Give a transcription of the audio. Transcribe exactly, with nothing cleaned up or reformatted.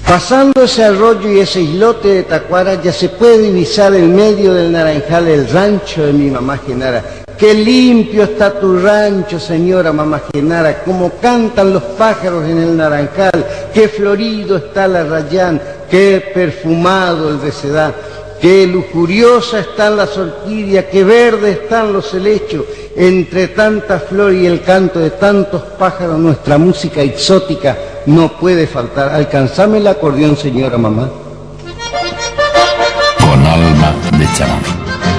Pasando ese arroyo y ese islote de Tacuara, ya se puede divisar en medio del Naranjal el rancho de mi mamá Genara. Qué limpio está tu rancho, señora mamá Genara, cómo cantan los pájaros en el Naranjal, qué florido está la rayán, qué perfumado el recedá, qué lujuriosa están las orquídeas, qué verde están los helechos. Entre tanta flor y el canto de tantos pájaros, nuestra música exótica no puede faltar. Alcanzame el acordeón, señora mamá. Con alma de chamán.